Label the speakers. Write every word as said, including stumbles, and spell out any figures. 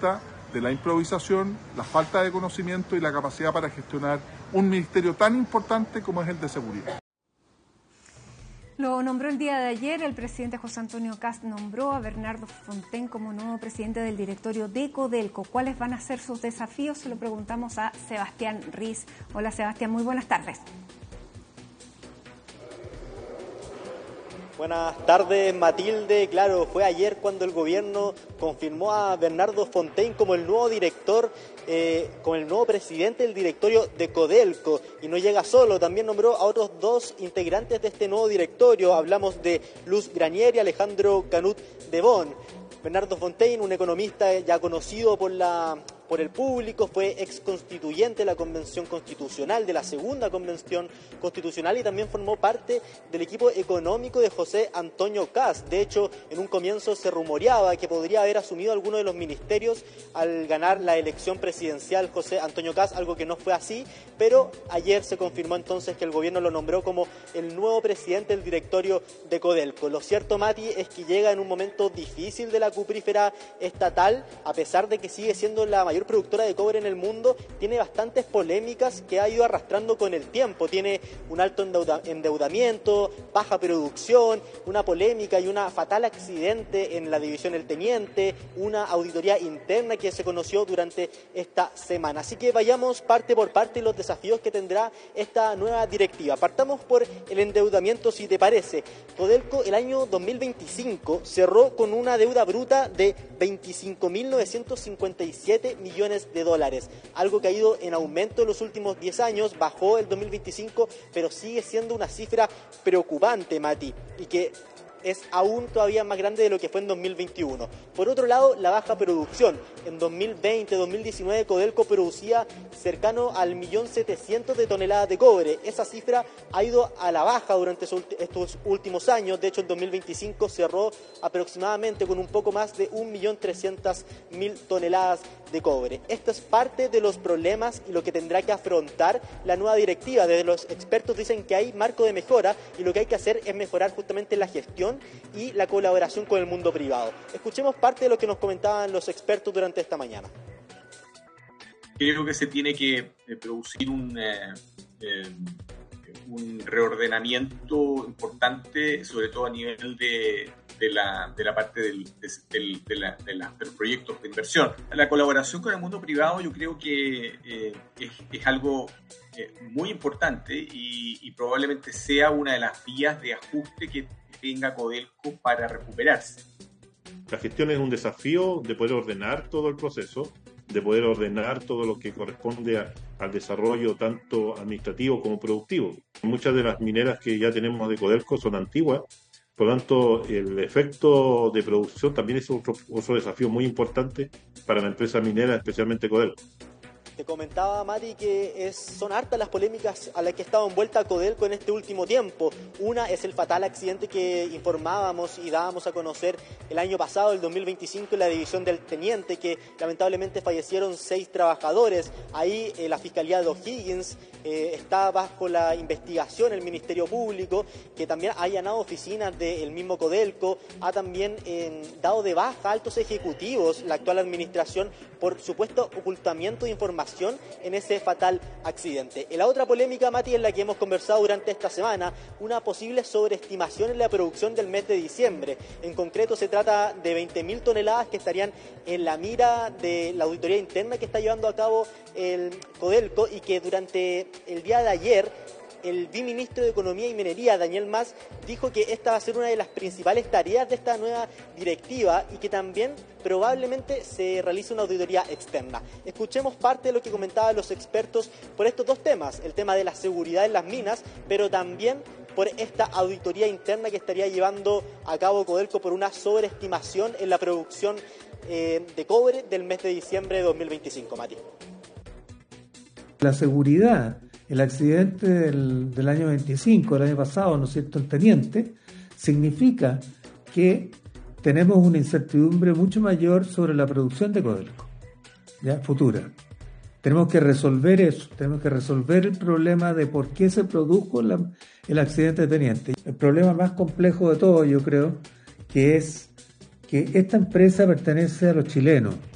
Speaker 1: cuenta de la improvisación, la falta de conocimiento y la capacidad para gestionar un ministerio tan importante como es el de seguridad.
Speaker 2: Lo nombró el día de ayer, el presidente José Antonio Kast nombró a Bernardo Fontaine como nuevo presidente del directorio de Codelco. ¿Cuáles van a ser sus desafíos? Se lo preguntamos a Sebastián Riz. Hola Sebastián, muy buenas tardes.
Speaker 3: Buenas tardes, Matilde. Claro, fue ayer cuando el gobierno confirmó a Bernardo Fontaine como el nuevo director, eh, como el nuevo presidente del directorio de Codelco. Y no llega solo, también nombró a otros dos integrantes de este nuevo directorio. Hablamos de Luz Granier y Alejandro Canut de Bon. Bernardo Fontaine, un economista ya conocido por la... por el público, fue ex constituyente de la Convención Constitucional, de la segunda Convención Constitucional, y también formó parte del equipo económico de José Antonio Kast. De hecho, en un comienzo se rumoreaba que podría haber asumido alguno de los ministerios al ganar la elección presidencial José Antonio Kast, algo que no fue así, pero ayer se confirmó entonces que el gobierno lo nombró como el nuevo presidente del directorio de Codelco. Lo cierto, Mati, es que llega en un momento difícil de la cuprífera estatal, a pesar de que sigue siendo la mayor productora de cobre en el mundo, tiene bastantes polémicas que ha ido arrastrando con el tiempo. Tiene un alto endeuda endeudamiento, baja producción, una polémica y un fatal accidente en la división El Teniente, una auditoría interna que se conoció durante esta semana. Así que vayamos parte por parte los desafíos que tendrá esta nueva directiva. Partamos por el endeudamiento, si te parece. Codelco el año dos mil veinticinco cerró con una deuda bruta de veinticinco mil novecientos cincuenta y siete millones de dólares, algo que ha ido en aumento en los últimos diez años, bajó el dos mil veinticinco, pero sigue siendo una cifra preocupante, Mati, y que es aún todavía más grande de lo que fue en dos mil veintiuno. Por otro lado, la baja producción. En dos mil veinte, dos mil diecinueve, Codelco producía cercano al millón setecientos de toneladas de cobre. Esa cifra ha ido a la baja durante estos últimos años. De hecho, en dos mil veinticinco cerró aproximadamente con un poco más de un millón trescientas mil toneladas de cobre. Esto es parte de los problemas y lo que tendrá que afrontar la nueva directiva. Desde los expertos dicen que hay marco de mejora y lo que hay que hacer es mejorar justamente la gestión y la colaboración con el mundo privado. Escuchemos parte de lo que nos comentaban los expertos durante esta mañana.
Speaker 4: Creo que se tiene que eh, producir un, eh, eh, un reordenamiento importante, sobre todo a nivel de, de, la, de la parte del, de, del, de, la, de, la, de los proyectos de inversión. La colaboración con el mundo privado yo creo que eh, es, es algo eh, muy importante y, y probablemente sea una de las vías de ajuste que tenga Codelco para recuperarse.
Speaker 5: La gestión es un desafío de poder ordenar todo el proceso, de poder ordenar todo lo que corresponde a, al desarrollo tanto administrativo como productivo. Muchas de las mineras que ya tenemos de Codelco son antiguas, por lo tanto el efecto de producción también es otro, otro desafío muy importante para la empresa minera, especialmente Codelco.
Speaker 3: Te comentaba, Mati, que es, son hartas las polémicas a las que ha estado envuelta Codelco en este último tiempo. Una es el fatal accidente que informábamos y dábamos a conocer el año pasado, el dos mil veinticinco, en la división del Teniente, que lamentablemente fallecieron seis trabajadores. Ahí eh, la Fiscalía de O'Higgins eh, está bajo la investigación, el Ministerio Público, que también ha allanado oficinas del mismo Codelco, ha también eh, dado de baja altos ejecutivos la actual administración por supuesto ocultamiento de información en ese fatal accidente. Y la otra polémica, Mati, es la que hemos conversado durante esta semana, una posible sobreestimación en la producción del mes de diciembre. En concreto se trata de veinte mil toneladas que estarían en la mira de la auditoría interna que está llevando a cabo el Codelco y que durante el día de ayer el viceministro de Economía y Minería, Daniel Mas, dijo que esta va a ser una de las principales tareas de esta nueva directiva y que también probablemente se realice una auditoría externa. Escuchemos parte de lo que comentaban los expertos por estos dos temas, el tema de la seguridad en las minas, pero también por esta auditoría interna que estaría llevando a cabo Codelco por una sobreestimación en la producción eh, de cobre del mes de diciembre de dos mil veinticinco, Mati.
Speaker 6: La seguridad. El accidente del, del año veinticinco, el año pasado, ¿no es cierto?, el Teniente, significa que tenemos una incertidumbre mucho mayor sobre la producción de Codelco, ya futura. Tenemos que resolver eso, tenemos que resolver el problema de por qué se produjo la, el accidente de Teniente. El problema más complejo de todo, yo creo, que es que esta empresa pertenece a los chilenos.